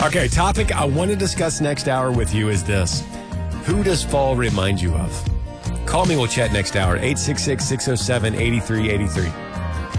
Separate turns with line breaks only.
Okay, topic I want to discuss next hour with you is this. Who does fall remind you of? Call me. We'll chat next hour. 866-607-8383.